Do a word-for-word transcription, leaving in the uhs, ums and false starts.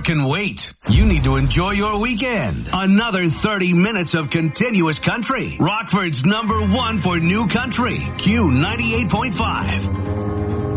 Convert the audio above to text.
can wait. You need to enjoy your weekend. Another thirty minutes of continuous country. Rockford's number one for new country. Q ninety-eight point five.